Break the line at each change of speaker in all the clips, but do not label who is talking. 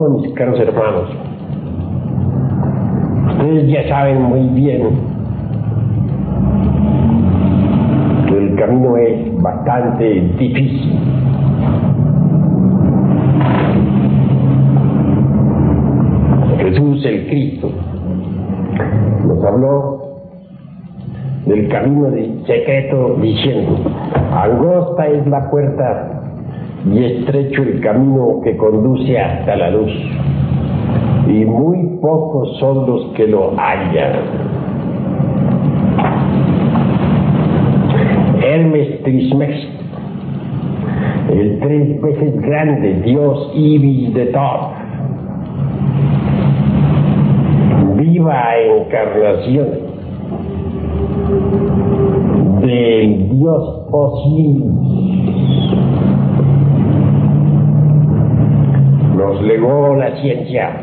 Mis caros hermanos, ustedes ya saben muy bien que el camino es bastante difícil. Jesús el Cristo nos habló del camino secreto diciendo: angosta es la puerta y estrecho el camino que conduce hasta la luz, y muy pocos son los que lo hallan. Hermes Trismegisto, el 3 veces grande dios Ibis de Thoth, viva encarnación del dios Osiris, nos legó la ciencia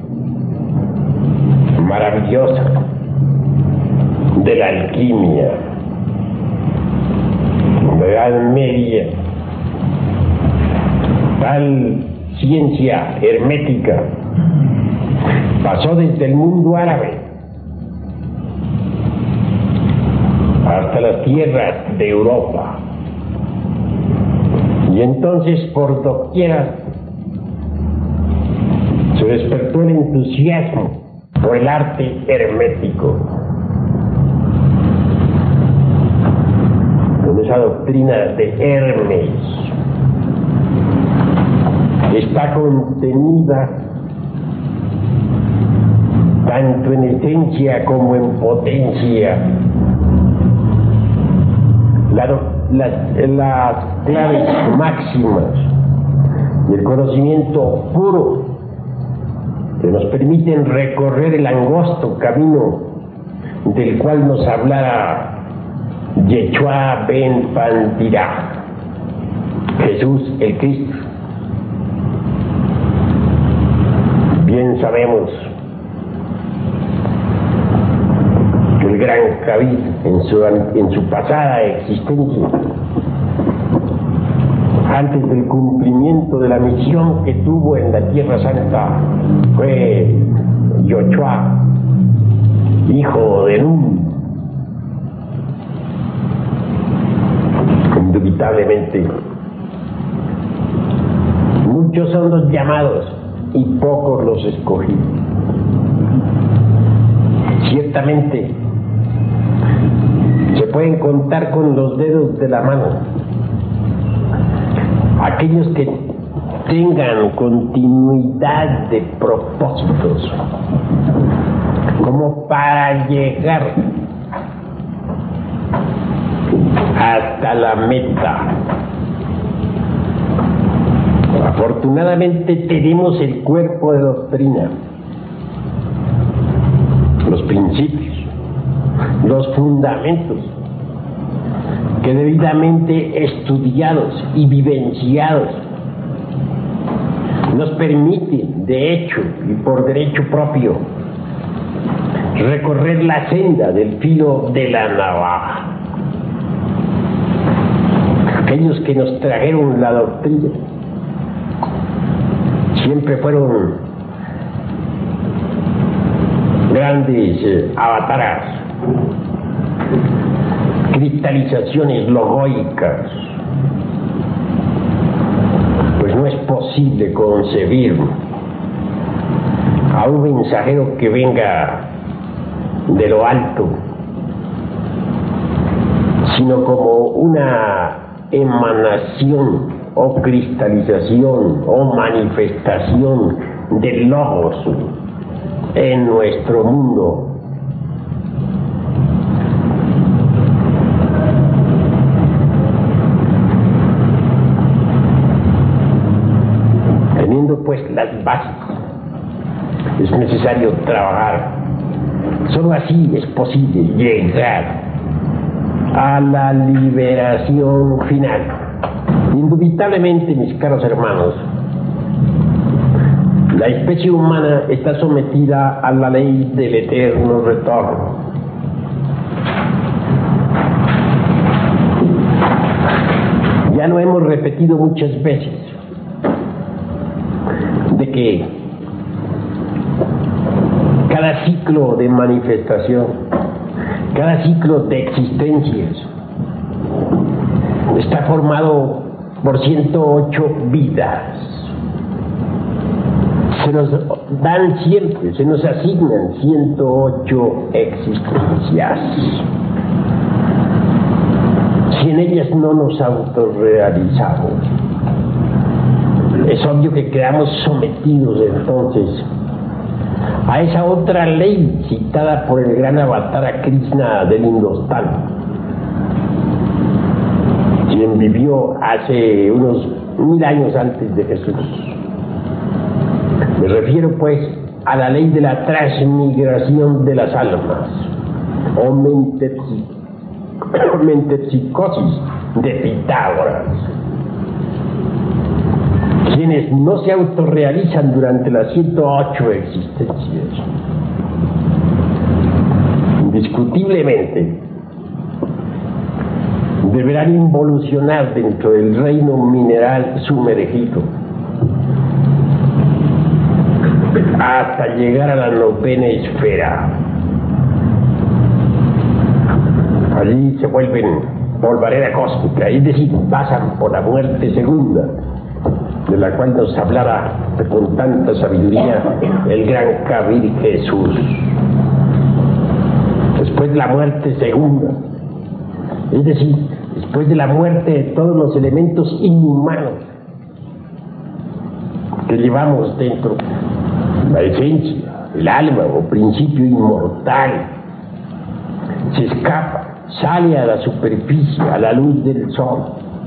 maravillosa de la alquimia, de la Edad Media, tal ciencia hermética pasó desde el mundo árabe hasta las tierras de Europa, y entonces por doquiera se despertó el entusiasmo por el arte hermético, con esa doctrina de Hermes está contenida tanto en esencia como en potencia las claves máximas y el conocimiento puro que nos permiten recorrer el angosto camino del cual nos hablara Yeshua ben Pandirá, Jesús el Cristo. Bien sabemos que el gran Javid en su pasada existencia, antes del cumplimiento de la misión que tuvo en la Tierra Santa, fue Yoshua, hijo de Nun. Indubitablemente, muchos son los llamados y pocos los escogidos. Ciertamente, se pueden contar con los dedos de la mano aquellos que tengan continuidad de propósitos como para llegar hasta la meta. Afortunadamente tenemos el cuerpo de doctrina, los principios, los fundamentos que debidamente estudiados y vivenciados nos permiten, de hecho y por derecho propio, recorrer la senda del filo de la navaja. Aquellos que nos trajeron la doctrina siempre fueron grandes avataras, cristalizaciones logoicas, pues no es posible concebir a un mensajero que venga de lo alto, sino como una emanación o cristalización o manifestación del logos en nuestro mundo. Pues las bases, es necesario trabajar. Solo así es posible llegar a la liberación final. Indubitablemente, mis caros hermanos, la especie humana está sometida a la ley del eterno retorno. Ya lo hemos repetido muchas veces, de que cada ciclo de manifestación, cada ciclo de existencias está formado por 108 vidas. Se nos dan siempre, se nos asignan 108 existencias. Si en ellas no nos autorrealizamos, es obvio que quedamos sometidos entonces a esa otra ley citada por el gran Avatara Krishna del Hindustán, quien vivió hace unos 1000 años antes de Jesús. Me refiero pues a la ley de la transmigración de las almas, o metempsicosis de Pitágoras. Quienes no se autorrealizan durante las 108 existencias, indiscutiblemente deberán involucionar dentro del reino mineral sumergido hasta llegar a la novena esfera. Allí se vuelven polvareda cósmica, es decir, pasan por la muerte segunda, de la cual nos hablara con tanta sabiduría el gran Kabir Jesús. Después de la muerte segunda, es decir, después de la muerte de todos los elementos inhumanos que llevamos dentro, la esencia, el alma o principio inmortal, se escapa, sale a la superficie, a la luz del sol,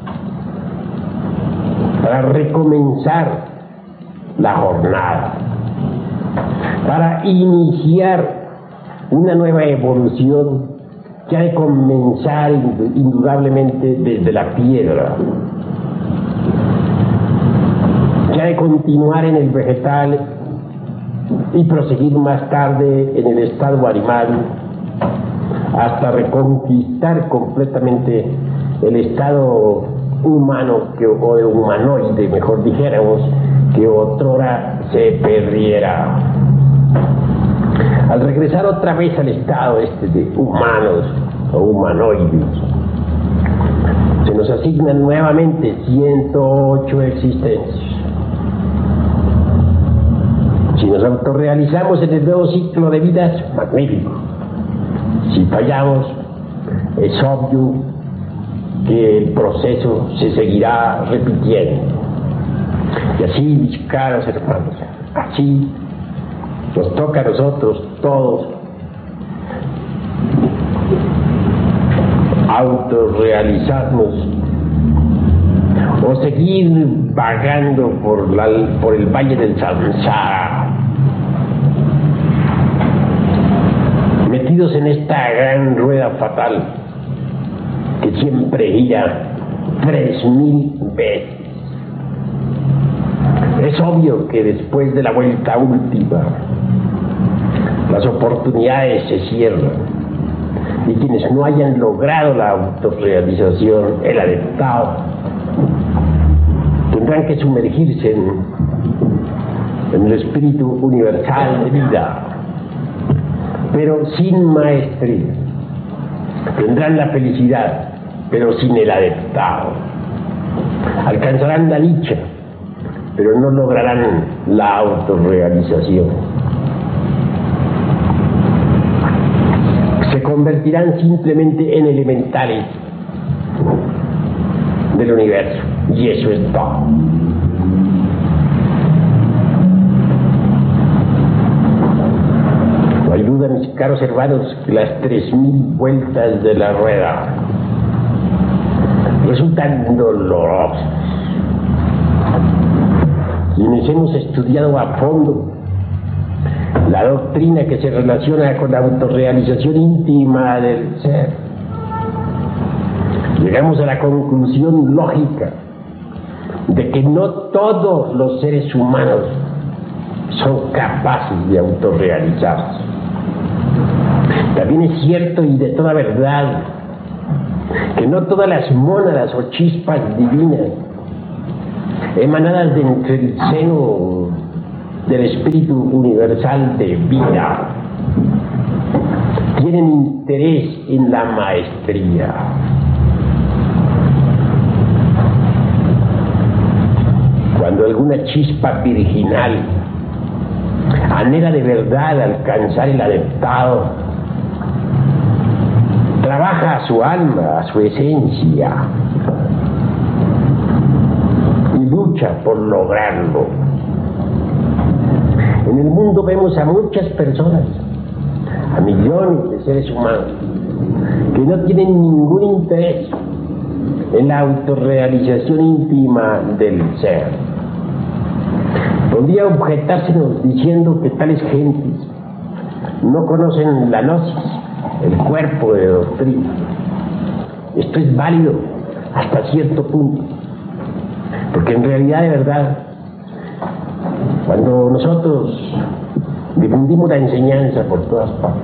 para recomenzar la jornada, para iniciar una nueva evolución que ha de comenzar indudablemente desde la piedra, que ha de continuar en el vegetal y proseguir más tarde en el estado animal, hasta reconquistar completamente el estado humano, o de humanoide, mejor dijéramos, que otrora se perdiera. Al regresar otra vez al estado de humanos o humanoides, se nos asignan nuevamente 108 existencias. Si nos autorrealizamos en el nuevo ciclo de vidas, magnífico. Si fallamos, es obvio que el proceso se seguirá repitiendo. Y así, mis caros hermanos, así nos toca a nosotros todos autorrealizarnos o seguir vagando por el valle del samsara, metidos en esta gran rueda fatal que siempre gira 3000 veces. Es obvio que después de la vuelta última, las oportunidades se cierran y quienes no hayan logrado la autorrealización, el adeptado, tendrán que sumergirse en el espíritu universal de vida, pero sin maestría. Tendrán la felicidad, pero sin el adeptado. Alcanzarán la dicha, pero no lograrán la autorrealización. Se convertirán simplemente en elementales del universo, y eso es todo. No hay duda, mis caros hermanos, que las 3000 vueltas de la rueda resultan dolorosas. Quienes hemos estudiado a fondo la doctrina que se relaciona con la autorrealización íntima del ser, llegamos a la conclusión lógica de que no todos los seres humanos son capaces de autorrealizarse. También es cierto y de toda verdad que no todas las mónadas o chispas divinas emanadas de entre el seno del espíritu universal de vida Tienen interés en la maestría. Cuando alguna chispa virginal anhela de verdad alcanzar el adeptado, trabaja a su alma, a su esencia, y lucha por lograrlo. En el mundo vemos a muchas personas, a millones de seres humanos, que no tienen ningún interés en la autorrealización íntima del ser. Podría objetársenos diciendo que tales gentes no conocen la gnosis, el cuerpo de doctrina. Esto es válido hasta cierto punto, porque en realidad, de verdad, cuando nosotros difundimos la enseñanza por todas partes,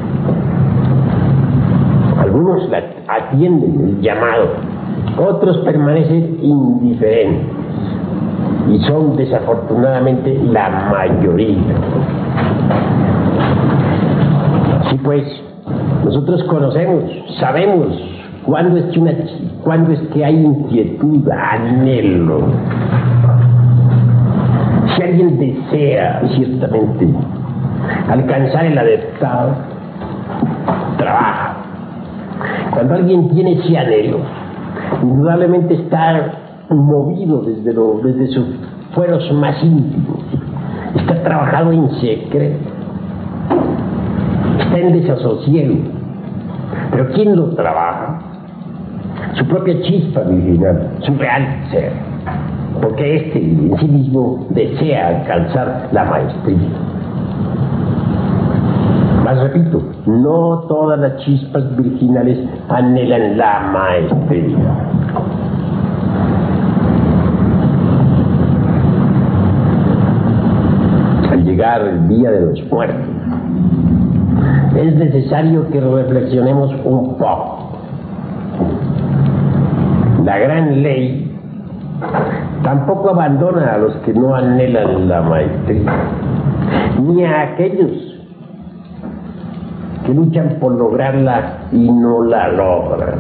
algunos la atienden el llamado, otros permanecen indiferentes, y son desafortunadamente la mayoría. Sí, pues, nosotros conocemos, sabemos cuándo es que hay inquietud, anhelo. Si alguien desea ciertamente alcanzar el adeptado, trabaja. Cuando alguien tiene ese anhelo, indudablemente está movido desde sus fueros más íntimos, está trabajando en secreto, está en desasosiego. Pero ¿quién lo trabaja? Su propia chispa virginal, su real ser, porque éste en sí mismo desea alcanzar la maestría. Más repito, no todas las chispas virginales anhelan la maestría. Al llegar el día de los muertos, es necesario que reflexionemos un poco. La gran ley tampoco abandona a los que no anhelan la maestría, ni a aquellos que luchan por lograrla y no la logran.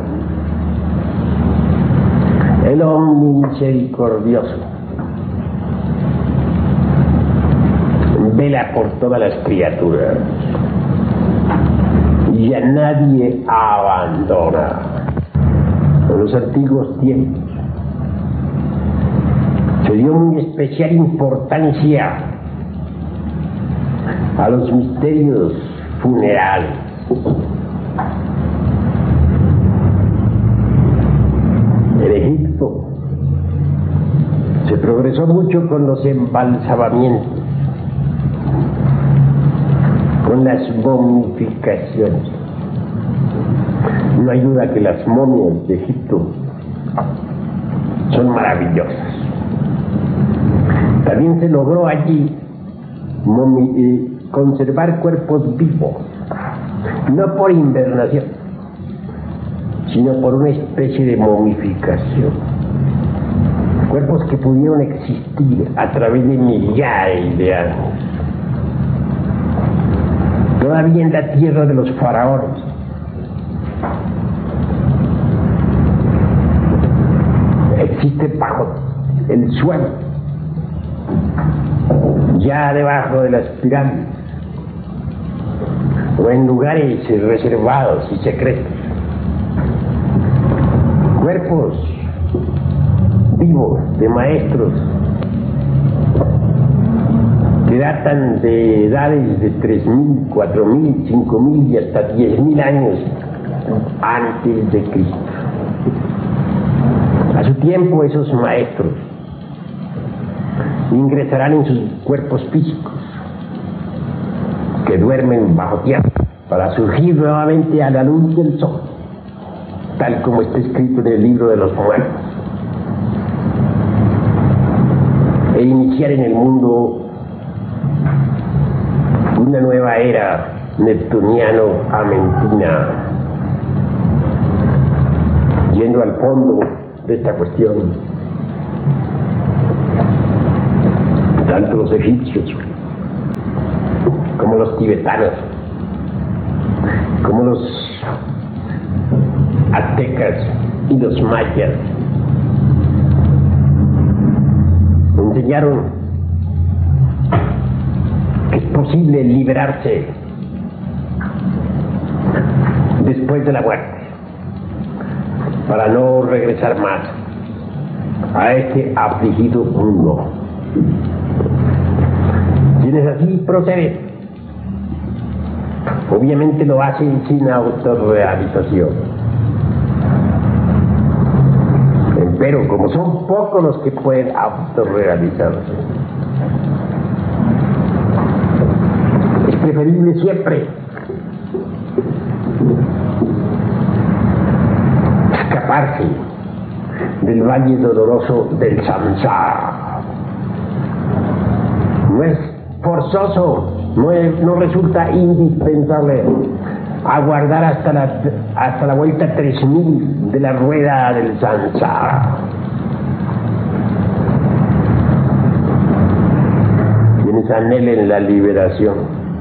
El omnimisericordioso vela por todas las criaturas y a nadie abandona. En los antiguos tiempos se dio muy especial importancia a los misterios funerales. En Egipto se progresó mucho con los embalsamamientos, con las momificaciones. No hay duda que las momias de Egipto son maravillosas. También se logró allí conservar cuerpos vivos, no por invernación, sino por una especie de momificación. Cuerpos que pudieron existir a través de millares de años. Todavía en la tierra de los faraones existe bajo el suelo, ya debajo de las pirámides, o en lugares reservados y secretos, cuerpos vivos de maestros que datan de edades de 3.000, 4.000, 5.000 y hasta 10.000 años antes de Cristo. A su tiempo esos maestros ingresarán en sus cuerpos físicos que duermen bajo tierra para surgir nuevamente a la luz del sol, tal como está escrito en el libro de los muertos, e iniciar en el mundo una nueva era neptuniano-amentina. Yendo al fondo de esta cuestión, tanto los egipcios como los tibetanos como los aztecas y los mayas enseñaron que es posible liberarse después de la muerte para no regresar más a este afligido mundo. Quienes así proceden, obviamente lo hacen sin autorrealización. Pero como son pocos los que pueden autorrealizarse, es preferible siempre escaparse del valle doloroso del samsara. No es forzoso, no resulta indispensable aguardar hasta la vuelta 3000 de la rueda del samsara. Quienes anhelen la liberación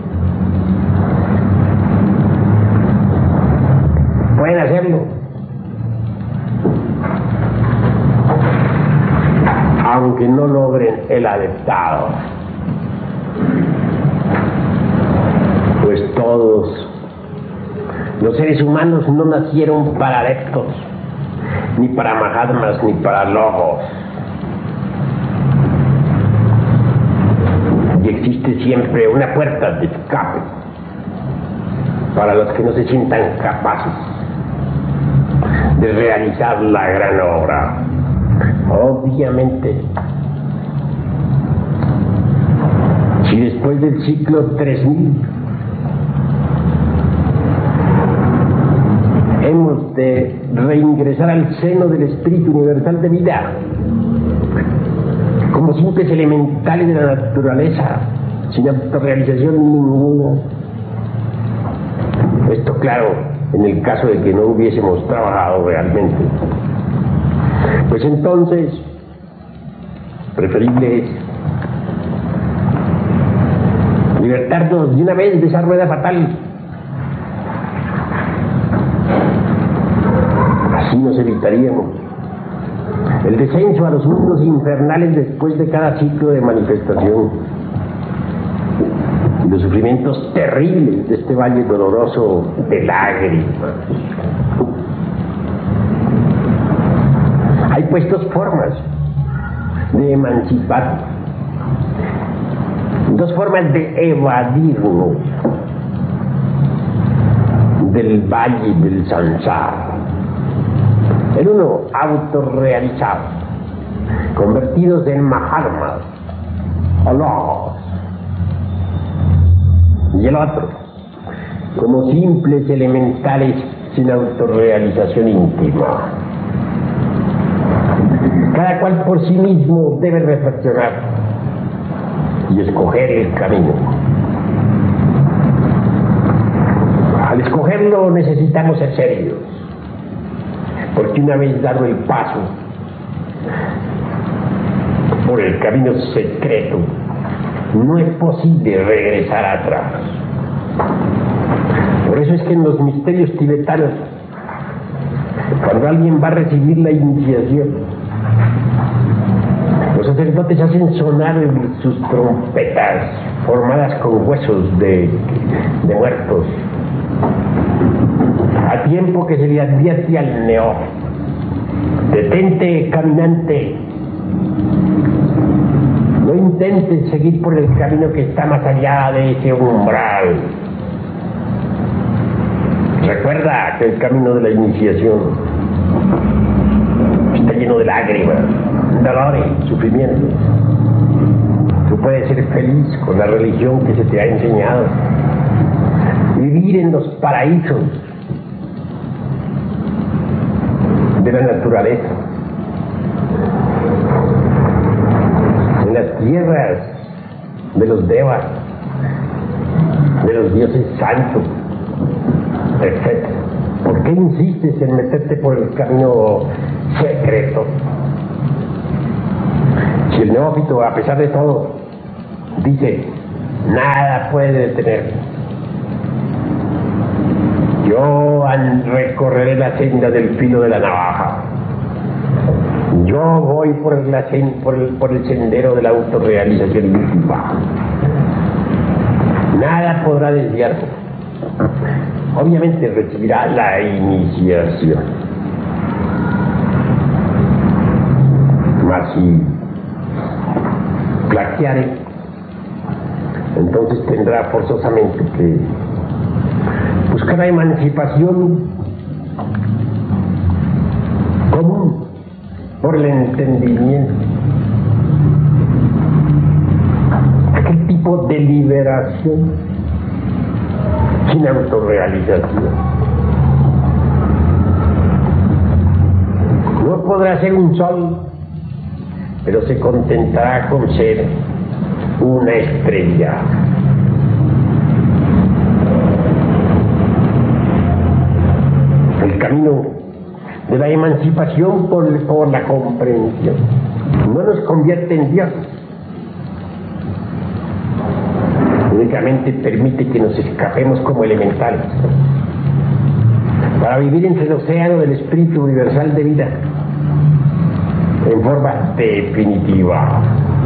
pueden hacerlo, aunque no logren el adeptado, pues todos los seres humanos no nacieron para adeptos, ni para mahatmas, ni para logos. Y existe siempre una puerta de escape para los que no se sientan capaces de realizar la gran obra. Obviamente, si después del ciclo 3000 hemos de reingresar al seno del espíritu universal de vida como simples elementales de la naturaleza, sin autorrealización ninguna. Esto, claro, en el caso de que no hubiésemos trabajado realmente. Pues entonces, preferible es libertarnos de una vez de esa rueda fatal. Así nos evitaríamos el descenso a los mundos infernales después de cada ciclo de manifestación y los sufrimientos terribles de este valle doloroso de lágrimas. Hay pues dos formas de emancipar, dos formas de evadirnos del valle del samsara. El uno, autorrealizado, convertidos en mahatmas o logos. Y el otro, como simples elementales sin autorrealización íntima. Cada cual por sí mismo debe reflexionar y escoger el camino. Al escogerlo necesitamos ser serios, porque una vez dado el paso por el camino secreto, no es posible regresar atrás. Por eso es que en los misterios tibetanos, cuando alguien va a recibir la iniciación, los sacerdotes hacen sonar sus trompetas formadas con huesos de muertos, a tiempo que se le advierte al neófito: detente, caminante, no intentes seguir por el camino que está más allá de ese umbral. Recuerda que el camino de la iniciación está lleno de lágrimas, dolores, sufrimientos. Tú puedes ser feliz con la religión que se te ha enseñado, vivir en los paraísos de la naturaleza, en las tierras de los devas, de los dioses santos, etc. ¿Por qué insistes en meterte por el camino secreto? Si el neófito, a pesar de todo, dice: nada puede detenerme, Yo recorreré la senda del filo de la navaja. Yo voy por el sendero de la autorrealización íntima. Nada podrá desviarme. Obviamente recibirá la iniciación. Mas si flaqueare, entonces tendrá forzosamente que buscar la emancipación común por el entendimiento. Aquel tipo de liberación sin autorrealización. No podrá ser un sol, pero se contentará con ser una estrella. El camino de la emancipación por la comprensión no nos convierte en Dios. Únicamente permite que nos escapemos como elementales para vivir entre el océano del espíritu universal de vida en forma definitiva.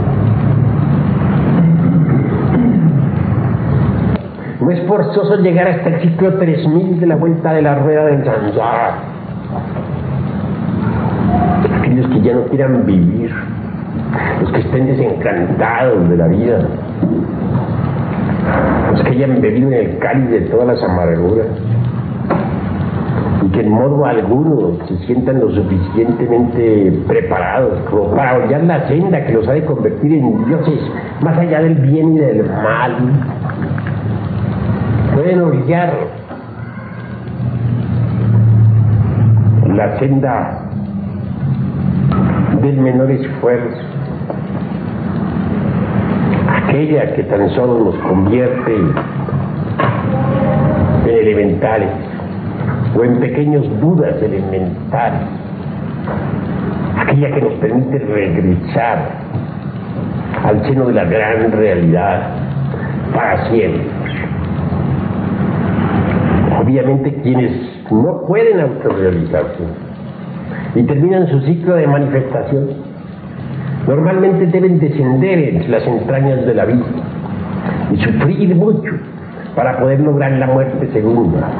No es forzoso llegar hasta el ciclo 3000 de la vuelta de la rueda del samsara. Aquellos que ya no quieran vivir, los que estén desencantados de la vida, los que hayan bebido en el cáliz de todas las amarguras y que en modo alguno se sientan lo suficientemente preparados como para hollar la senda que los ha de convertir en dioses más allá del bien y del mal. Pueden hollar la senda del menor esfuerzo, aquella que tan solo nos convierte en elementales o en pequeños Budas elementales, aquella que nos permite regresar al seno de la gran realidad para siempre. Obviamente quienes no pueden autorrealizarse y terminan su ciclo de manifestación normalmente deben descender entre las entrañas de la vida y sufrir mucho para poder lograr la muerte segunda.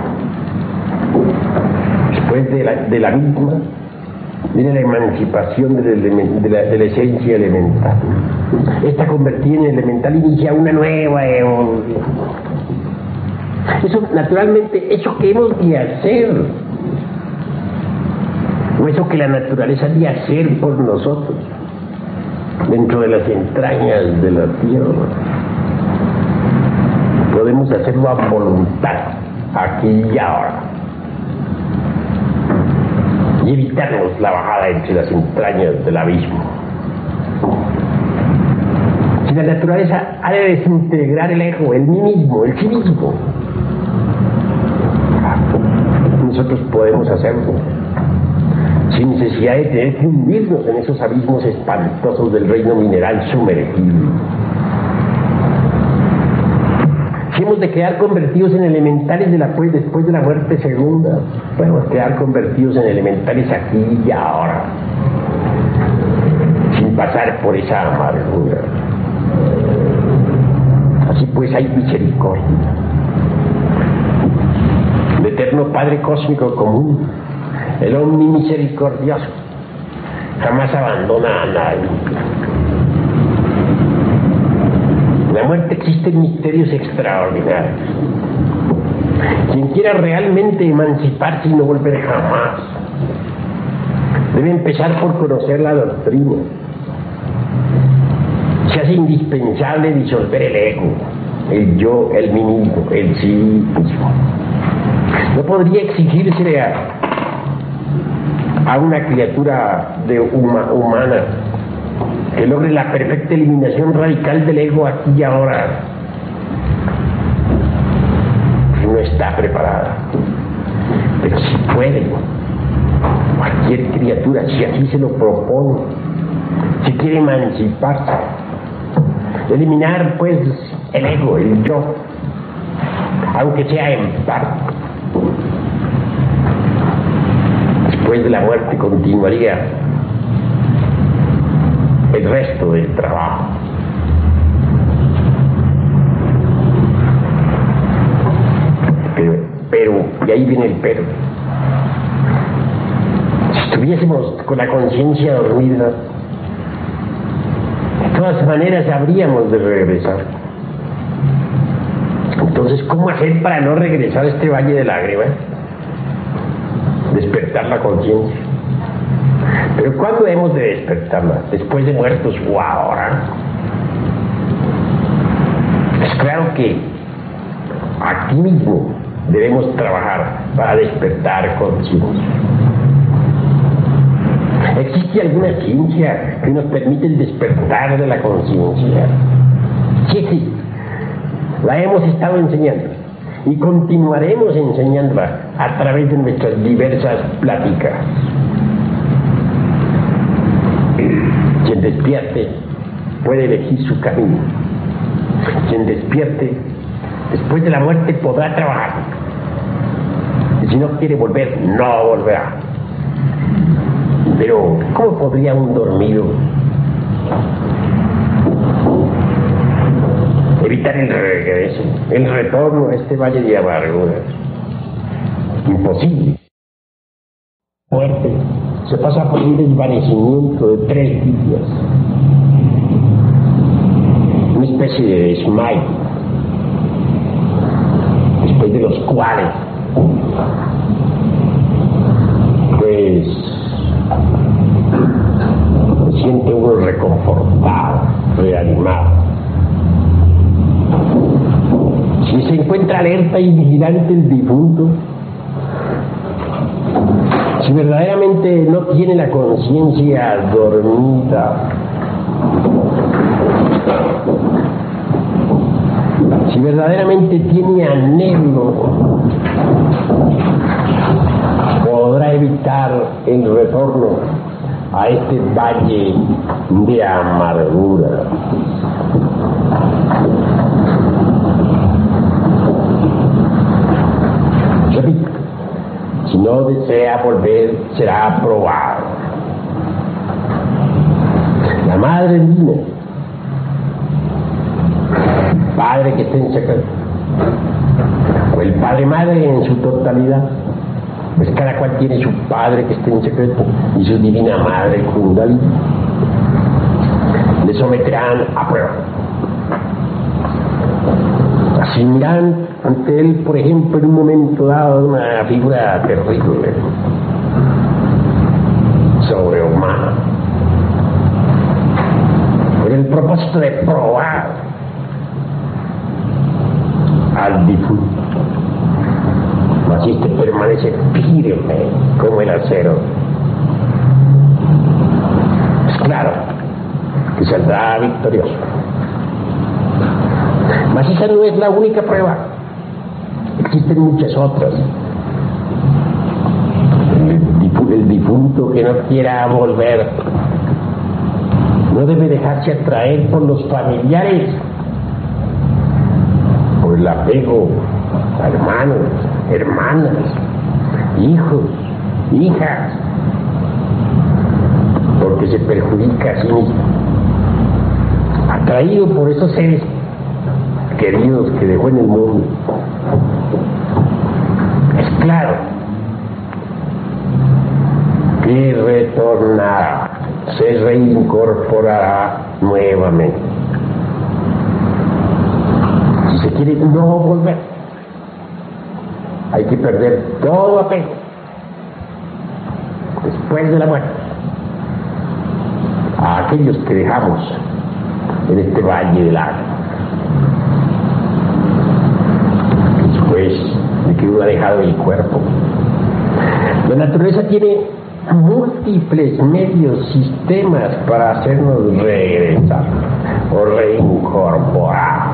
Después de la misma viene la emancipación de la esencia elemental. Esta convertida en elemental inicia una nueva evolución. Eso, naturalmente, eso que hemos de hacer, o eso que la naturaleza ha de hacer por nosotros, dentro de las entrañas de la tierra, podemos hacerlo a voluntad, aquí y ahora, y evitarnos la bajada entre las entrañas del abismo. Si la naturaleza ha de desintegrar el ego, el mí mismo, el sí mismo, nosotros podemos hacerlo sin necesidad de tener que hundirnos en esos abismos espantosos del reino mineral sumergible. Si hemos de quedar convertidos en elementales después de la muerte segunda, podemos quedar convertidos en elementales aquí y ahora, sin pasar por esa amargura. Así pues hay misericordia. El eterno Padre Cósmico Común, el omnimisericordioso, jamás abandona a nadie. En la muerte existen misterios extraordinarios. Quien quiera realmente emanciparse y no volver jamás, debe empezar por conocer la doctrina. Se hace indispensable disolver el ego, el yo, el mí mismo, el sí mismo. No podría exigirse a una criatura humana que logre la perfecta eliminación radical del ego aquí y ahora. No está preparada, pero si puede, cualquier criatura, si así se lo propone, si quiere emanciparse, eliminar pues el ego, el yo, aunque sea en parte, después de la muerte continuaría el resto del trabajo. Pero, y ahí viene el pero. Si estuviésemos con la conciencia dormida, de todas maneras habríamos de regresar. Entonces, ¿cómo hacer para no regresar a este valle de lágrimas? Despertar la conciencia. Pero ¿cuándo hemos de despertarla? ¿Después de muertos o ahora? Es claro que aquí mismo debemos trabajar para despertar conciencia. ¿Existe alguna ciencia que nos permite el despertar de la conciencia? Sí existe. La hemos estado enseñando y continuaremos enseñándola a través de nuestras diversas pláticas. Quien despierte puede elegir su camino. Quien despierte después de la muerte podrá trabajar. Y si no quiere volver, no volverá. Pero, ¿cómo podría un dormido evitar el regreso, el retorno a este valle de amarguras? Imposible. Muerte se pasa por un desvanecimiento de 3 días, una especie de desmayo, después de los cuales pues se siente uno reconfortado, reanimado. Si se encuentra alerta y vigilante el difunto, si verdaderamente no tiene la conciencia dormida, si verdaderamente tiene anhelo, podrá evitar el retorno a este valle de amargura. Repito, si no desea volver, será aprobado. La Madre Divina, el Padre que está en secreto, o el Padre Madre en su totalidad, pues cada cual tiene su Padre que está en secreto y su Divina Madre Kundalini. Le someterán a prueba. Asumirán ante él, por ejemplo, en un momento dado, una figura terrible, sobrehumana, con el propósito de probar al difunto. Así este permanece firme como el acero. Es claro que saldrá victorioso. Mas esa no es la única prueba. Existen muchas otras. El difunto que no quiera volver no debe dejarse atraer por los familiares, por el apego a hermanos, hermanas, hijos, hijas, porque se perjudica a sí mismo, atraído por esos seres queridos que dejó en el mundo. Es claro que retornará, se reincorporará nuevamente. Si se quiere no volver, hay que perder todo apego después de la muerte a aquellos que dejamos en este valle de lágrimas. Después de que uno ha dejado el cuerpo, la naturaleza tiene múltiples medios, sistemas para hacernos regresar o reincorporar,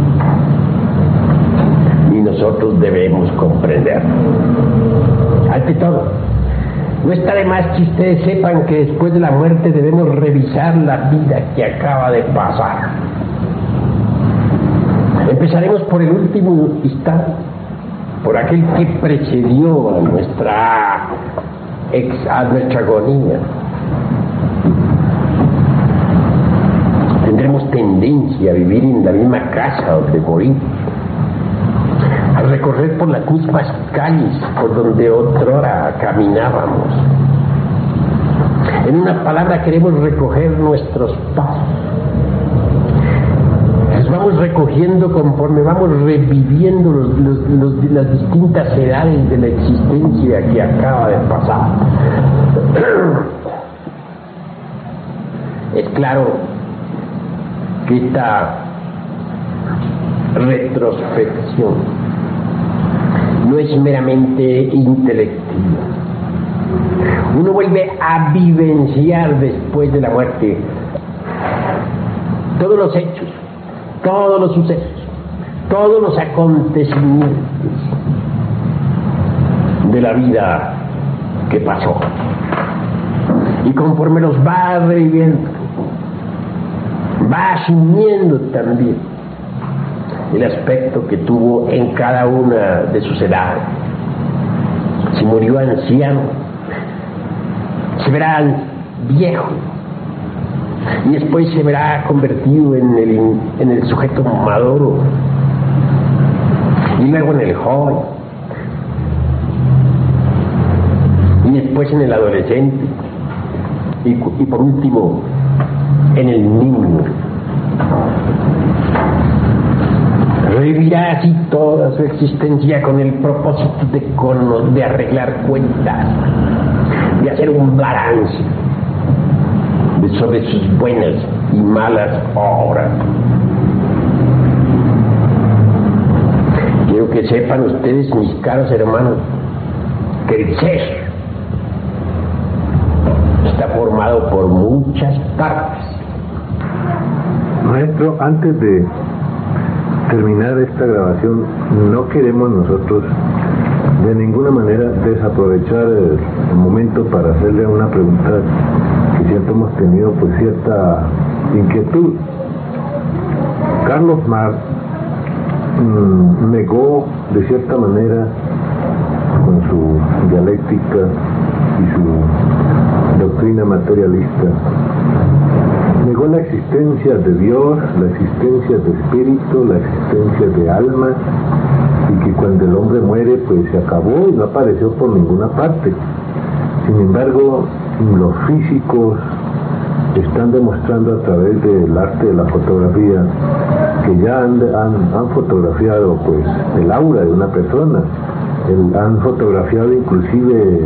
y nosotros debemos comprender. Ante todo, no está de más que ustedes sepan que después de la muerte debemos revisar la vida que acaba de pasar. Empezaremos por el último instante, por aquel que precedió a nuestra a nuestra agonía. Tendremos tendencia a vivir en la misma casa donde morimos, a recorrer por las mismas calles por donde otrora caminábamos. En una palabra, queremos recoger nuestros pasos. Los vamos recogiendo conforme vamos reviviendo las distintas edades de la existencia que acaba de pasar. Es claro que esta retrospección no es meramente intelectiva. Uno vuelve a vivenciar después de la muerte todos los hechos, todos los sucesos, todos los acontecimientos de la vida que pasó. Y conforme los va reviviendo, va asumiendo también el aspecto que tuvo en cada una de sus edades. Si murió anciano, se verá viejo, y después se verá convertido en el sujeto maduro, y luego en el joven, y después en el adolescente, y por último en el niño. Revivirá así toda su existencia con el propósito de arreglar cuentas, de hacer un balance sobre sus buenas y malas obras. Quiero que sepan ustedes, mis caros hermanos, que el ser está formado por muchas partes.
Maestro, antes de terminar esta grabación, no queremos nosotros de ninguna manera desaprovechar el momento para hacerle una pregunta que siempre hemos tenido pues cierta inquietud. Carlos Marx negó de cierta manera, con su dialéctica y su doctrina materialista, negó la existencia de Dios, la existencia de espíritu, la existencia de alma, y que cuando el hombre muere pues se acabó y no apareció por ninguna parte. Sin embargo, los físicos están demostrando a través del arte de la fotografía que ya han fotografiado pues el aura de una persona, han fotografiado inclusive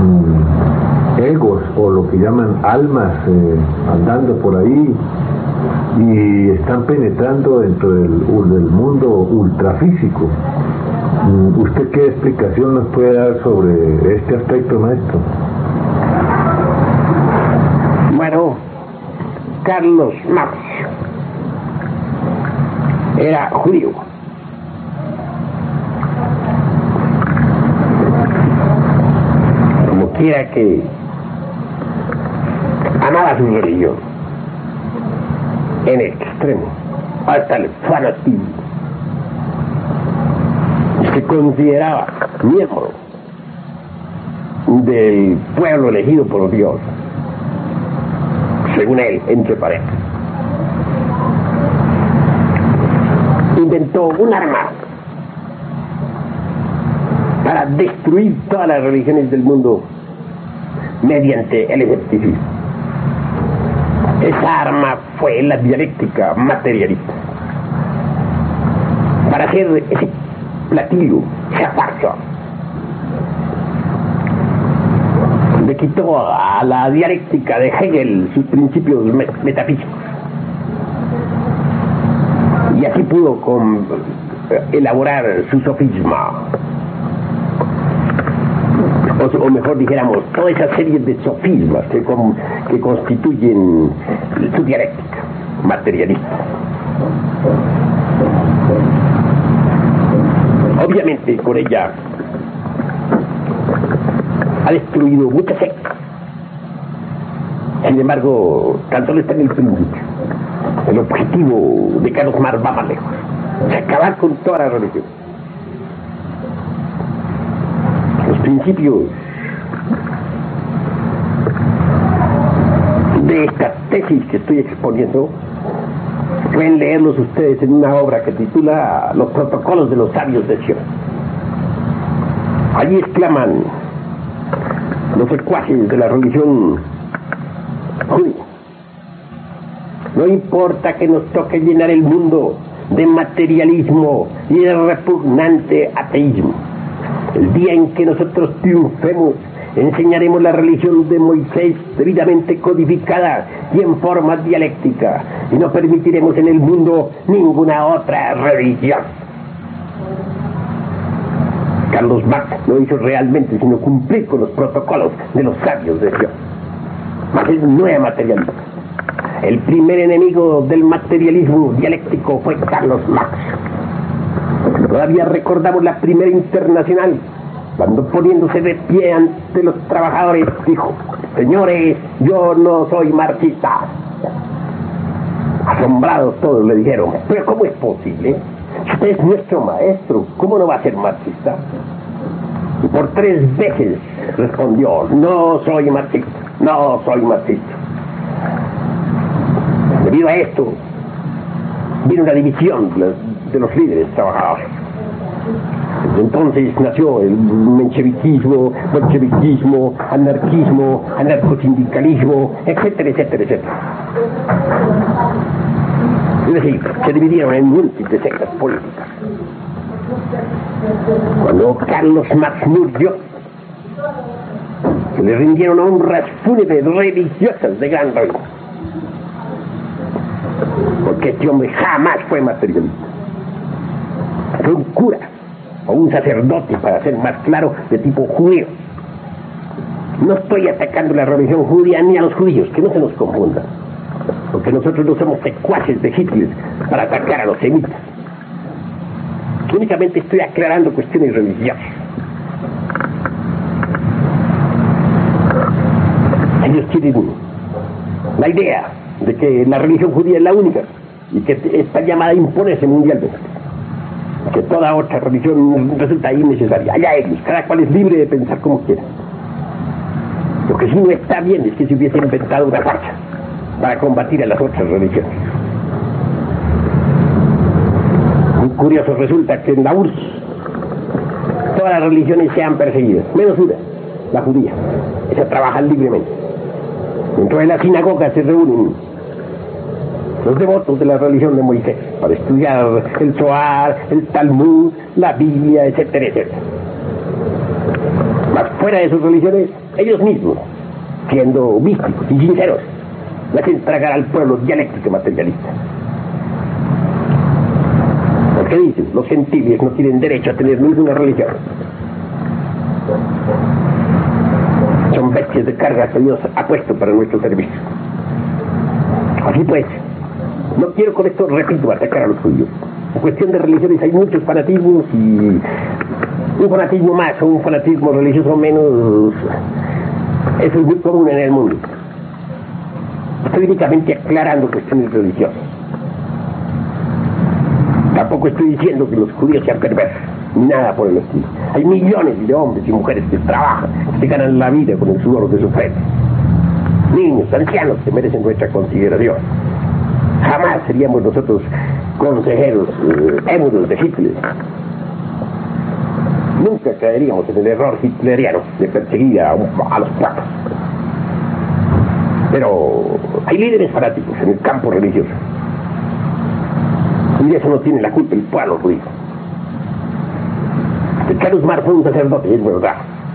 egos, o lo que llaman almas, andando por ahí, y están penetrando dentro del mundo ultrafísico. ¿Usted qué explicación nos puede dar sobre este aspecto, maestro?
Bueno, Carlos Marx era judío. Como quiera que amaba su religión en extremo, hasta el fanatismo. Se consideraba miembro del pueblo elegido por Dios, según él, entre paréntesis. Inventó un arma para destruir todas las religiones del mundo mediante el escepticismo. Esa arma fue la dialéctica materialista. Para hacer ese platillo, esa farsa, le quitó a la dialéctica de Hegel sus principios metafísicos, y así pudo elaborar su sofisma, o mejor dijéramos, toda esa serie de sofismas que constituyen su dialéctica materialista. Obviamente con ella ha destruido muchas sectas. Sin embargo, tanto le está en el principio. El objetivo de Carlos Marx va más lejos: acabar con toda la religión. Los principios de esta tesis que estoy exponiendo pueden leerlos ustedes en una obra que titula Los protocolos de los sabios de Sion. Allí exclaman los secuaces de la religión judía: no importa que nos toque llenar el mundo de materialismo y de repugnante ateísmo, el día en que nosotros triunfemos, enseñaremos la religión de Moisés debidamente codificada y en forma dialéctica, y no permitiremos en el mundo ninguna otra religión. Carlos Marx no hizo realmente sino cumplir con los protocolos de los sabios de Dios. Mas es nueva materialista. El primer enemigo del materialismo dialéctico fue Carlos Marx. Todavía recordamos la primera internacional, cuando poniéndose de pie ante los trabajadores dijo: señores, yo no soy marxista. Asombrados todos le dijeron: pero ¿cómo es posible? Usted es nuestro maestro, ¿cómo no va a ser marxista? Y por 3 veces respondió: no soy marxista, no soy marxista. Debido a esto vino una división de los líderes trabajadores. Entonces nació el mencheviquismo, bolcheviquismo, anarquismo, anarcosindicalismo, etcétera, etcétera, etcétera. Es decir, se dividieron en múltiples sectas políticas. Cuando Carlos Marx murió, se le rindieron honras fúnebres religiosas de gran rango, porque este hombre jamás fue materialista. Fue un cura o un sacerdote, para ser más claro, de tipo judío. No estoy atacando la religión judía ni a los judíos, que no se nos confundan, porque nosotros no somos secuaces de Hitler para atacar a los semitas. Únicamente estoy aclarando cuestiones religiosas. Ellos tienen la idea de que la religión judía es la única y que está llamada a imponerse mundialmente, que toda otra religión resulta innecesaria. Allá ellos, cada cual es libre de pensar como quiera. Lo que sí no está bien es que se hubiese inventado una farsa para combatir a las otras religiones. Muy curioso resulta que en la URSS todas las religiones sean perseguidas, menos una, la judía. Esa trabaja libremente. Dentro de la sinagoga se reúnen los devotos de la religión de Moisés para estudiar el Zohar, el Talmud, la Biblia, etcétera, etcétera. Mas fuera de sus religiones, ellos mismos, siendo místicos y sinceros, le hacen tragar al pueblo dialéctico materialista. Porque dicen, los gentiles no tienen derecho a tener ninguna religión. Son bestias de carga que Dios ha puesto para nuestro servicio. Así pues, no quiero con esto, repito, atacar a los judíos. En cuestión de religiones hay muchos fanatismos, y un fanatismo más o un fanatismo religioso menos, eso es muy común en el mundo. Estoy únicamente aclarando cuestiones religiosas. Tampoco estoy diciendo que los judíos sean perversos, ni nada por el estilo. Hay millones de hombres y mujeres que trabajan, que se ganan la vida con el sudor de su frente. Niños, ancianos que merecen nuestra consideración. Jamás seríamos nosotros consejeros émulos de Hitler. Nunca caeríamos en el error hitleriano de perseguir a los pueblos. Pero hay líderes fanáticos en el campo religioso, y de eso no tiene la culpa el pueblo judío. Carlos Marx fue un sacerdote, es verdad.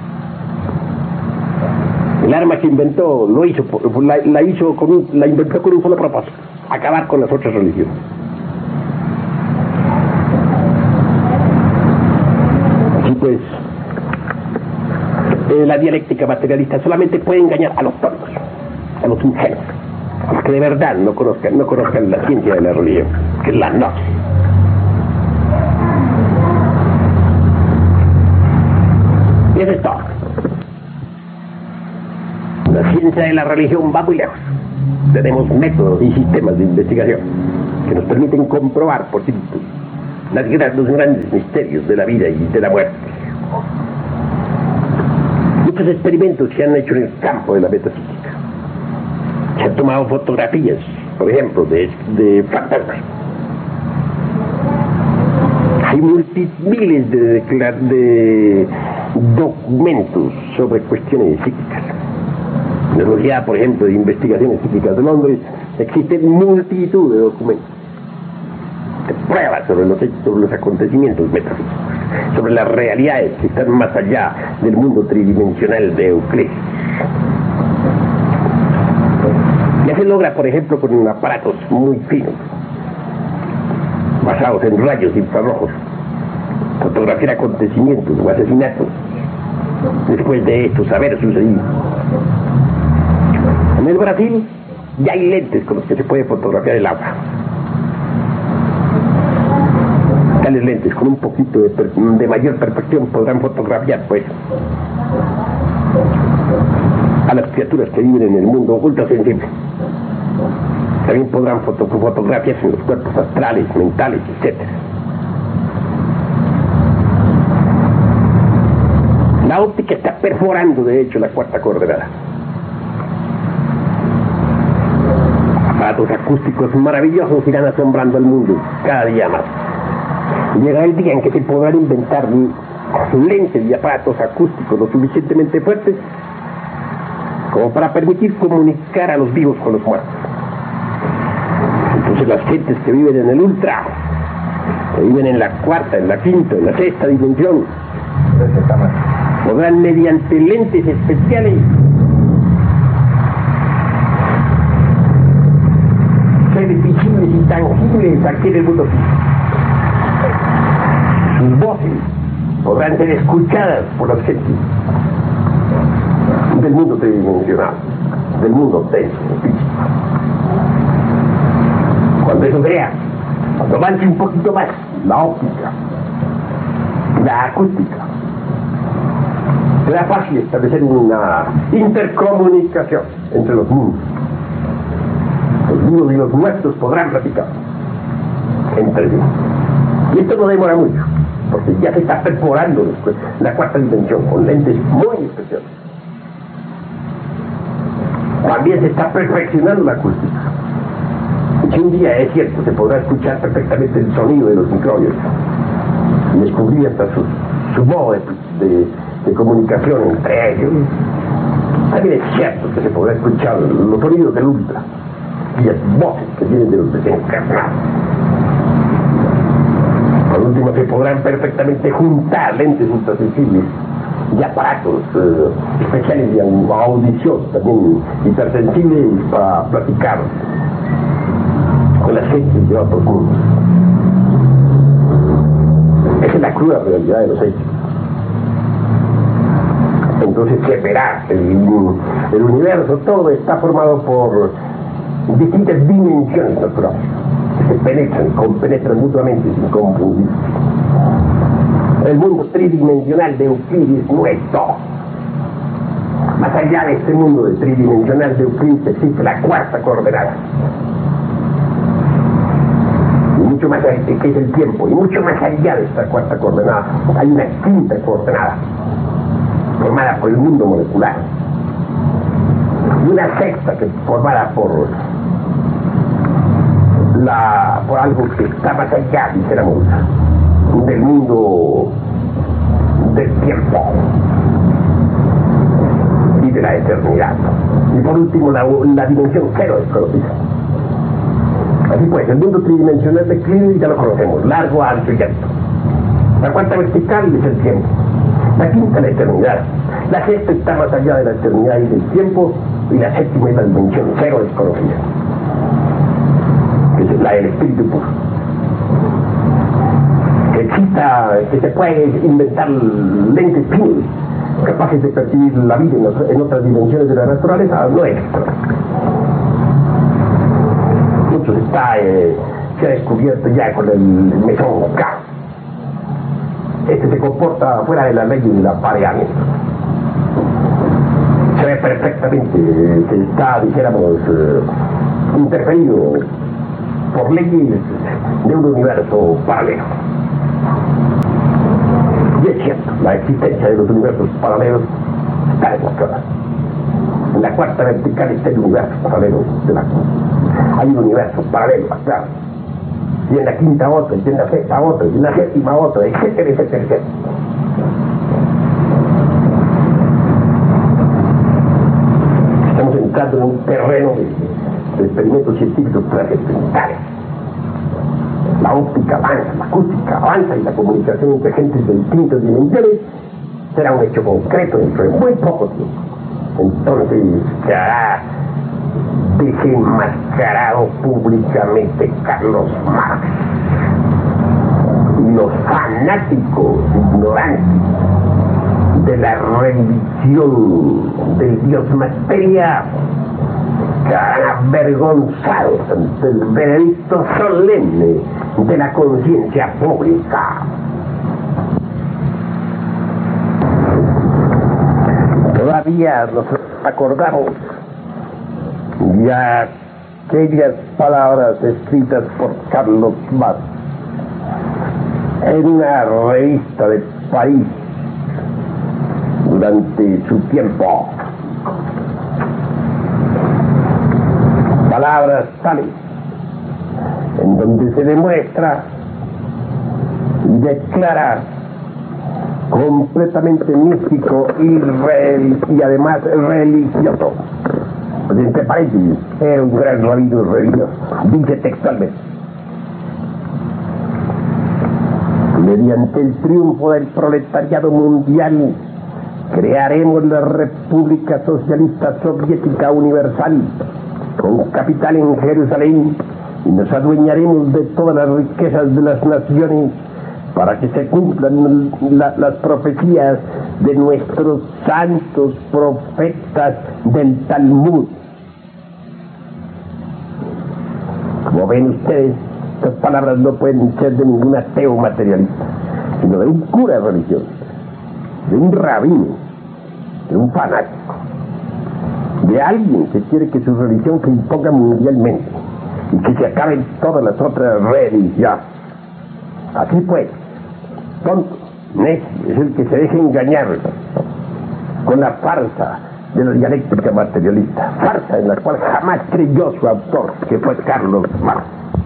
El arma que inventó la inventó con un solo propósito: acabar con las otras religiones. Así pues, la dialéctica materialista solamente puede engañar a los tontos, a los ingenuos, a los que de verdad no conozcan la ciencia de la religión, que es la gnosis. Y eso es todo. La ciencia de la religión va muy lejos. Tenemos métodos y sistemas de investigación que nos permiten comprobar por sí los grandes misterios de la vida y de la muerte. Muchos experimentos se han hecho en el campo de la metafísica. Se tomado fotografías, por ejemplo, de fantasmas. Hay miles de documentos sobre cuestiones psíquicas. En la Sociedad, por ejemplo, de Investigaciones Psíquicas de Londres, existen multitud de documentos, de pruebas sobre los hechos, sobre los acontecimientos metafísicos, sobre las realidades que están más allá del mundo tridimensional de Euclides. Ya se logra, por ejemplo, con aparatos muy finos, basados en rayos infrarrojos, fotografiar acontecimientos o asesinatos después de estos haber sucedido. En el Brasil ya hay lentes con los que se puede fotografiar el agua. Tales lentes con un poquito de mayor perfección podrán fotografiar, pues, a las criaturas que viven en el mundo ultrasensible. También podrán fotografiarse en los cuerpos astrales, mentales, etc. La óptica está perforando, de hecho, la cuarta coordenada. Aparatos acústicos maravillosos irán asombrando al mundo cada día más. Llegará el día en que se podrán inventar lentes y aparatos acústicos lo suficientemente fuertes como para permitir comunicar a los vivos con los muertos. Entonces las gentes que viven en el ultra, que viven en la cuarta, en la quinta, en la sexta dimensión, podrán, mediante lentes especiales, ser visibles y tangibles aquí en el mundo físico. Sus voces podrán ser escuchadas por las gentes del mundo tridimensional, del mundo denso, físico. Cuando eso sea, cuando avance un poquito más la óptica, la acústica, será fácil establecer una intercomunicación entre los mundos. Los vivos y los muertos podrán platicar entre sí. Y esto no demora mucho, porque ya se está perforando la cuarta dimensión con lentes muy especiales. También se está perfeccionando la acústica. Si un día, es cierto, se podrá escuchar perfectamente el sonido de los microbios y descubrir hasta su modo de comunicación entre ellos. También es cierto que se podrá escuchar los sonidos del ultra y las voces que vienen de los desencarnados. Por último, se podrán perfectamente juntar lentes ultrasensibles y aparatos especiales de audición, también hipersensibles, para platicar con las gentes de otros mundos. Esa es la cruda realidad de los hechos. Entonces se verá, el universo todo está formado por distintas dimensiones naturales que se penetran, compenetran mutuamente sin confundir. El mundo tridimensional de Euclides no es todo. Más allá de este mundo tridimensional de Euclides existe la cuarta coordenada. Y mucho más allá, que es el tiempo, y mucho más allá de esta cuarta coordenada hay una quinta coordenada formada por el mundo molecular, y una sexta que es formada por algo que está más allá, dijéramos, del mundo del tiempo y de la eternidad. Y por último, la dimensión cero desconocida. Así pues, el mundo tridimensional de Euclides ya lo conocemos: largo, alto y alto. La cuarta vertical es el tiempo, la quinta la eternidad, la sexta está más allá de la eternidad y del tiempo, y la séptima es la dimensión cero desconocida, que es la del espíritu puro. Que se puede inventar lentes finos capaces de percibir la vida en otras dimensiones de la naturaleza, no es. Mucho se ha descubierto ya con el mesón K. Este se comporta fuera de la ley del apareamiento. Se ve perfectamente que está, dijéramos, interferido por leyes de un universo paralelo. Y es cierto, la existencia de los universos paralelos está demostrada. En la cuarta vertical está el universo paralelo de la cruz. Hay un universo paralelo, claro. Y en la quinta otro, y en la sexta otro, y en la séptima otro, etcétera, etcétera, etcétera. Estamos entrando en un terreno de experimentos científicos trascendentales. La óptica avanza, la acústica avanza y la comunicación entre gentes de distintas dimensiones será un hecho concreto dentro de muy poco tiempo. Entonces se hará desenmascarado públicamente Carlos Marx. Y los fanáticos ignorantes de la religión del Dios materia quedarán avergonzados ante el veredicto solemne de la conciencia pública. Todavía nos acordamos de aquellas palabras escritas por Carlos Marx en una revista de París durante su tiempo. Palabras tales en donde se demuestra y declara completamente místico y además religioso. Pues entre paréntesis, era un gran rabino religioso. Dice textualmente: mediante el triunfo del proletariado mundial crearemos la República Socialista Soviética Universal con capital en Jerusalén y nos adueñaremos de todas las riquezas de las naciones para que se cumplan las profecías de nuestros santos profetas del Talmud. Como ven ustedes, estas palabras no pueden ser de ningún ateo materialista, sino de un cura religioso, de un rabino, de un fanático, de alguien que quiere que su religión se imponga mundialmente y que se acaben todas las otras religiones. Así pues, tonto, necio, es el que se deja engañar con la farsa de la dialéctica materialista, farsa en la cual jamás creyó su autor, que fue Carlos Marx.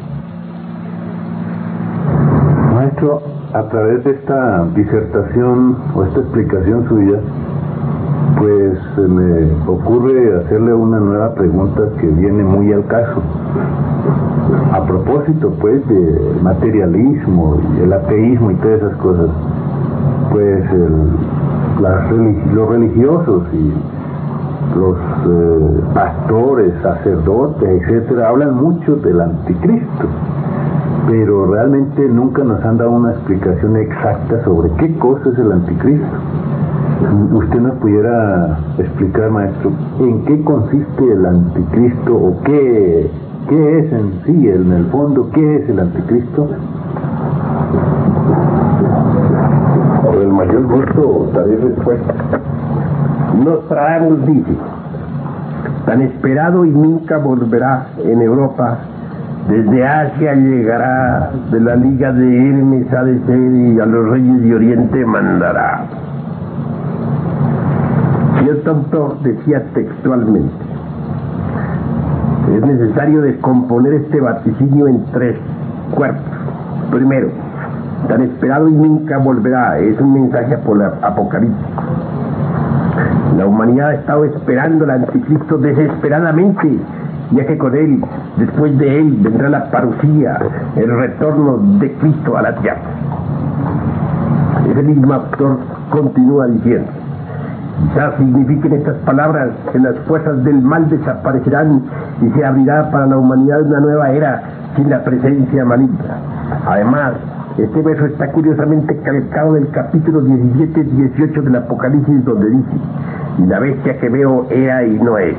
Maestro, a través de esta disertación o esta explicación suya, pues se me ocurre hacerle una nueva pregunta que viene muy al caso. A propósito, pues, del materialismo y el ateísmo y todas esas cosas, pues los religiosos y los pastores, sacerdotes, etcétera, hablan mucho del anticristo, pero realmente nunca nos han dado una explicación exacta sobre qué cosa es el anticristo. ¿Usted nos pudiera explicar, maestro, en qué consiste el anticristo o qué es en sí, en el fondo, qué es el anticristo?
Con el mayor gusto daré respuesta. Nostradamus dice: tan esperado y nunca volverá en Europa, desde Asia llegará, de la liga de Hermes ha de ser, y a los reyes de Oriente mandará. Cierto autor decía textualmente: es necesario descomponer este vaticinio en tres cuerpos. Primero, tan esperado y nunca volverá, es un mensaje apocalíptico. La humanidad ha estado esperando al anticristo desesperadamente, ya que con él, después de él, vendrá la parucía, el retorno de Cristo a la tierra. Ese mismo autor continúa diciendo: quizás signifiquen estas palabras que las fuerzas del mal desaparecerán y se abrirá para la humanidad una nueva era sin la presencia maligna. Además, este verso está curiosamente calcado del capítulo 17-18 del Apocalipsis, donde dice: y la bestia que veo era y no es.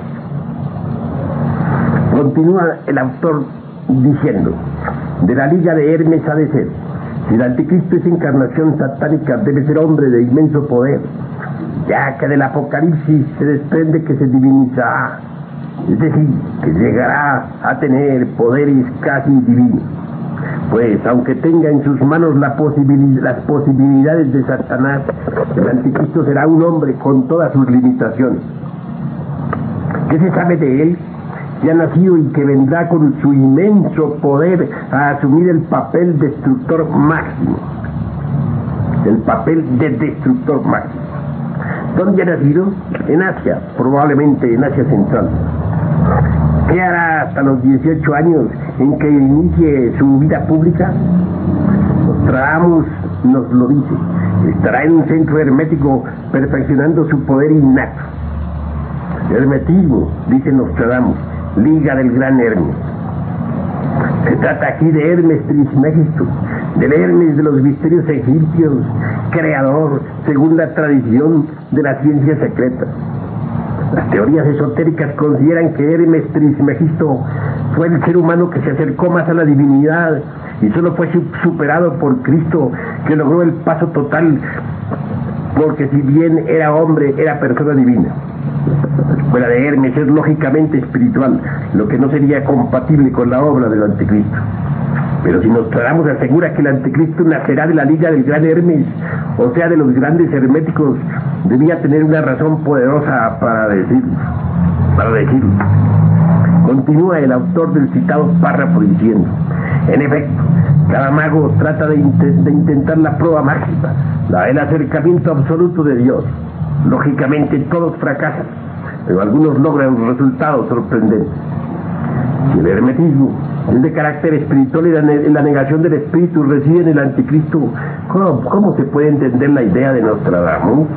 Continúa el autor diciendo: de la liga de Hermes ha de ser. Si el anticristo es encarnación satánica, debe ser hombre de inmenso poder, ya que del Apocalipsis se desprende que se divinizará, es decir, que llegará a tener poderes casi divinos. Pues aunque tenga en sus manos las posibilidades de Satanás, el anticristo será un hombre con todas sus limitaciones. ¿Qué se sabe de él? Que ha nacido y que vendrá con su inmenso poder a asumir el papel destructor máximo. El papel de destructor máximo. ¿Dónde ha nacido? En Asia, probablemente en Asia Central. ¿Qué hará hasta los 18 años en que inicie su vida pública? Nostradamus nos lo dice. Estará en un centro hermético perfeccionando su poder innato. Hermetismo, dice Nostradamus, liga del gran Hermes. Se trata aquí de Hermes Trismegisto, del Hermes de los misterios egipcios, creador, según la tradición de la ciencia secreta. Las teorías esotéricas consideran que Hermes Trismegisto fue el ser humano que se acercó más a la divinidad y solo fue superado por Cristo, que logró el paso total, porque si bien era hombre, era persona divina. La escuela de Hermes es lógicamente espiritual, lo que no sería compatible con la obra del Anticristo. Pero si Nostradamus asegura que el Anticristo nacerá de la liga del gran Hermes, o sea, de los grandes herméticos, debía tener una razón poderosa para decirlo. Continúa el autor del citado párrafo diciendo: en efecto, cada mago trata de intentar la prueba máxima, la del acercamiento absoluto de Dios. Lógicamente todos fracasan, pero algunos logran resultados sorprendentes. Si el hermetismo es de carácter espiritual y la negación del espíritu reside en el Anticristo, ¿cómo se puede entender la idea de Nostradamus?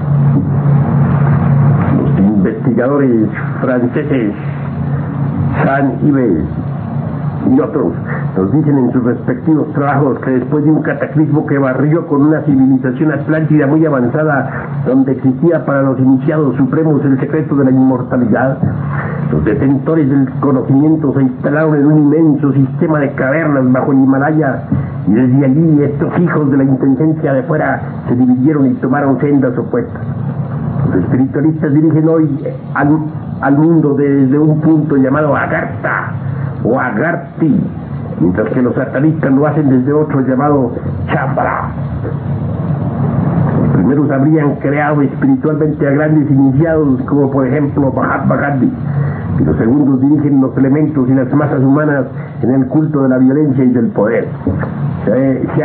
Los investigadores franceses Saint-Yves y otros nos dicen en sus respectivos trabajos que después de un cataclismo que barrió con una civilización atlántida muy avanzada, donde existía para los iniciados supremos el secreto de la inmortalidad, los detentores del conocimiento se instalaron en un inmenso sistema de cavernas bajo el Himalaya, y desde allí estos hijos de la inteligencia de fuera se dividieron y tomaron sendas opuestas. Los espiritualistas dirigen hoy al mundo desde un punto llamado Agartha o Agarthi, mientras que los satanistas lo hacen desde otro llamado Chambara. Los primeros habrían creado espiritualmente a grandes iniciados, como por ejemplo Mahatma Gandhi, y los segundos dirigen los elementos y las masas humanas en el culto de la violencia y del poder. Se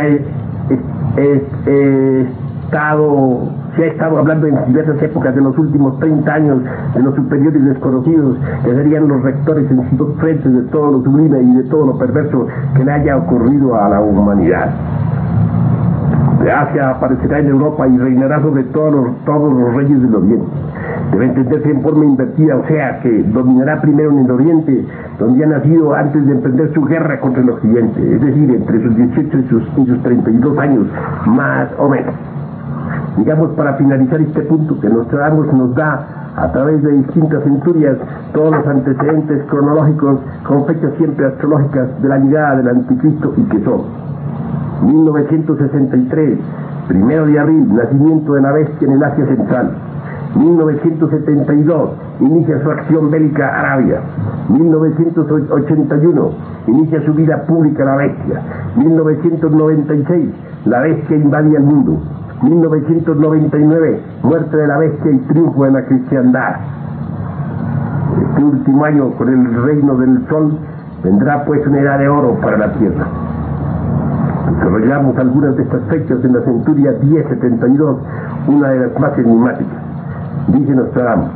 ha estado hablando en diversas épocas de los últimos 30 años de los superiores desconocidos, que serían los rectores en sus dos frentes de todo lo sublime y de todo lo perverso que le haya ocurrido a la humanidad. De Asia aparecerá en Europa y reinará sobre todos los reyes del Oriente. Debe entenderse en forma invertida, o sea, que dominará primero en el Oriente, donde ha nacido antes de emprender su guerra contra el Occidente, es decir, entre sus 18 y sus 32 años, más o menos. Digamos, para finalizar este punto, que Nostradamus nos da, a través de distintas centurias, todos los antecedentes cronológicos con fechas siempre astrológicas de la llegada del Anticristo, y que son 1963, 1 de abril, nacimiento de la bestia en el Asia Central. 1972, inicia su acción bélica Arabia. 1981, inicia su vida pública la bestia. 1996, la bestia invade el mundo. 1999, muerte de la bestia y triunfo de la cristiandad. Este último año, con el reino del sol, vendrá pues una edad de oro para la tierra. Desarrollamos algunas de estas fechas en la centuria 1072, una de las más enigmáticas. Dice Nostradamus: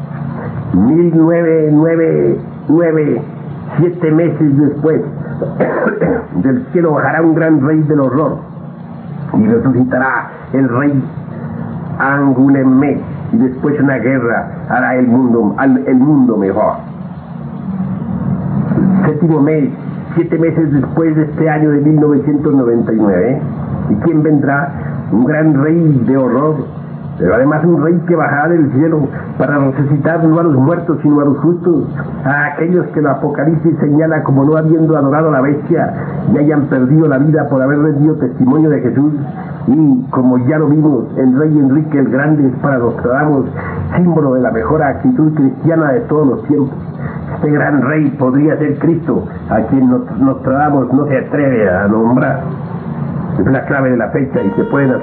1999, 7 meses después, del cielo bajará un gran rey del horror, y resucitará el rey Anguleme, y después una guerra hará el mundo mejor. El 7º mes, 7 meses después de este año de 1999, ¿y quién vendrá? Un gran rey de horror, pero además un rey que bajará del cielo para resucitar no a los muertos sino a los justos, a aquellos que el Apocalipsis señala como no habiendo adorado a la bestia y hayan perdido la vida por haber rendido testimonio de Jesús. Y como ya lo vimos, el rey Enrique el Grande es para Nostradamus símbolo de la mejor actitud cristiana de todos los tiempos. Este gran rey podría ser Cristo, a quien Nostradamus no se atreve a nombrar. Es la clave de la fecha y se pueden